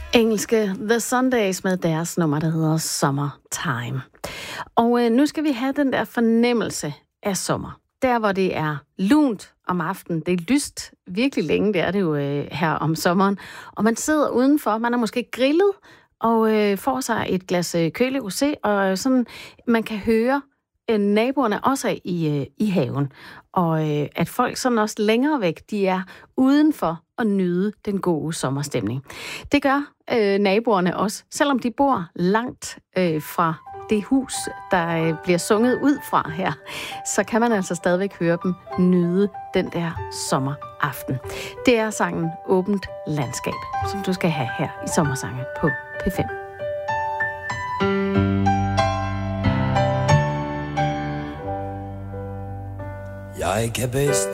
Engelske The Sundays med deres nummer, der hedder Summertime. Og nu skal vi have den der fornemmelse af sommer. Der, hvor det er lunt om aftenen. Det er lyst virkelig længe, det er det jo her om sommeren. Og man sidder udenfor, man er måske grillet og får sig et glas kølig rosé, og sådan, man kan høre naboerne også i haven. Og at folk sådan også længere væk, de er udenfor at nyde den gode sommerstemning. Det gør naboerne også, selvom de bor langt fra det hus, der bliver sunget ud fra her, så kan man altså stadigvæk høre dem nyde den der sommeraften. Det er sangen Åbent Landskab, som du skal have her i Sommersange på P5. Jeg kan bedst